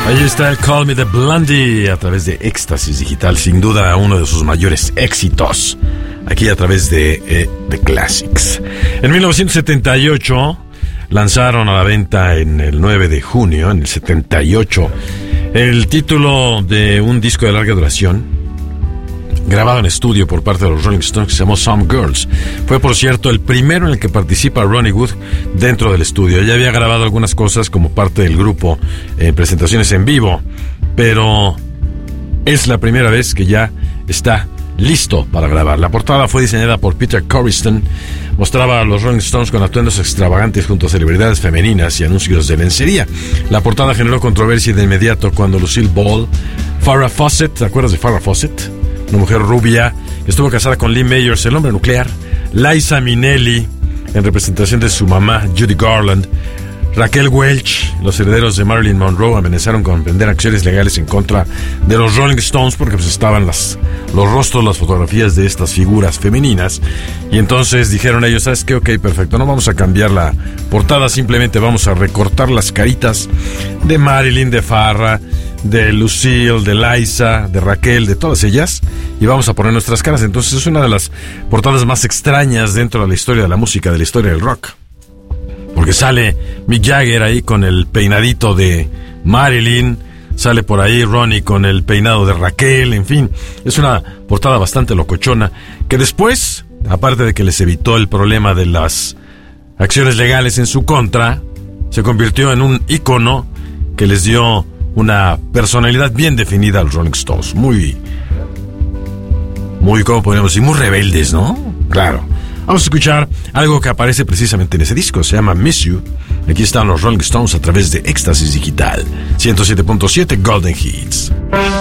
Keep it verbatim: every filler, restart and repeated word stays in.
Ahí está el Call Me The Blondie a través de Éxtasis Digital, sin duda uno de sus mayores éxitos, aquí a través de eh, The Classics. En mil novecientos setenta y ocho lanzaron a la venta en el nueve de junio, en el setenta y ocho, el título de un disco de larga duración, grabado en estudio por parte de los Rolling Stones, que se llamó Some Girls. Fue, por cierto, el primero en el que participa Ronnie Wood dentro del estudio. Ella había grabado algunas cosas como parte del grupo en presentaciones en vivo, pero es la primera vez que ya está listo para grabar. La portada fue diseñada por Peter Corriston. Mostraba a los Rolling Stones con atuendos extravagantes junto a celebridades femeninas y anuncios de lencería. La portada generó controversia de inmediato cuando Lucille Ball, Farrah Fawcett, ¿te acuerdas de Farrah Fawcett? Una mujer rubia que estuvo casada con Lee Mayers, el hombre nuclear, Liza Minnelli, en representación de su mamá Judy Garland, Raquel Welch, los herederos de Marilyn Monroe, amenazaron con emprender acciones legales en contra de los Rolling Stones porque pues estaban las, los rostros, las fotografías de estas figuras femeninas, y entonces dijeron ellos, ¿sabes qué? Ok, perfecto, no vamos a cambiar la portada, simplemente vamos a recortar las caritas de Marilyn, de Farrah, de Lucille, de Liza, de Raquel, de todas ellas, y vamos a poner nuestras caras. Entonces es una de las portadas más extrañas dentro de la historia de la música, de la historia del rock, porque sale Mick Jagger ahí con el peinadito de Marilyn, sale por ahí Ronnie con el peinado de Raquel, en fin, es una portada bastante locochona, que después, aparte de que les evitó el problema de las acciones legales en su contra, se convirtió en un ícono que les dio una personalidad bien definida a los Rolling Stones. Muy, muy, ¿cómo podríamos decir? Muy rebeldes, ¿no? Claro. Vamos a escuchar algo que aparece precisamente en ese disco. Se llama Miss You. Aquí están los Rolling Stones a través de Éxtasis Digital. ciento siete punto siete Golden Hits.